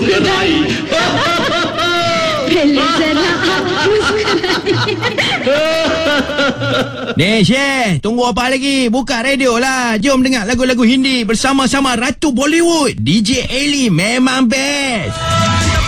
muskrai. Ni Syekh, tunggu apa lagi? Buka radio lah. Jom dengar lagu-lagu Hindi bersama-sama Ratu Bollywood. DJ Ellie memang best.